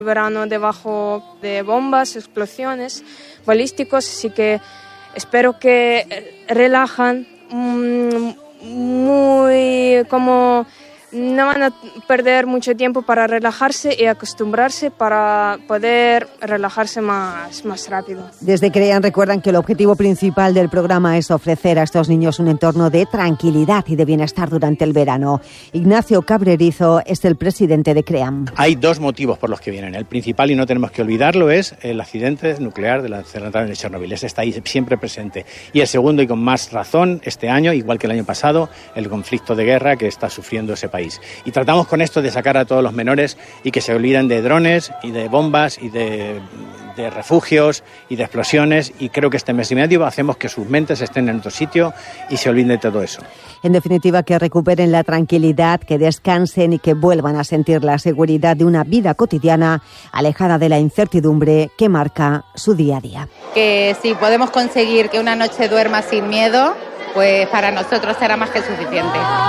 verano debajo de bombas, explosiones, balísticos, así que espero que relajan muy, como no van a perder mucho tiempo para relajarse y acostumbrarse para poder relajarse más rápido. Desde CREAM recuerdan que el objetivo principal del programa es ofrecer a estos niños un entorno de tranquilidad y de bienestar durante el verano. Ignacio Cabrerizo es el presidente de CREAM. Hay dos motivos por los que vienen. El principal, y no tenemos que olvidarlo, es el accidente nuclear de la central de Chernobyl. Ese está ahí siempre presente. Y el segundo, y con más razón, este año, igual que el año pasado, el conflicto de guerra que está sufriendo ese país. Y tratamos con esto de sacar a todos los menores y que se olviden de drones y de bombas y de refugios y de explosiones, y creo que este mes y medio hacemos que sus mentes estén en otro sitio y se olviden de todo eso. En definitiva, que recuperen la tranquilidad, que descansen y que vuelvan a sentir la seguridad de una vida cotidiana alejada de la incertidumbre que marca su día a día. Que si podemos conseguir que una noche duerma sin miedo, pues para nosotros será más que suficiente.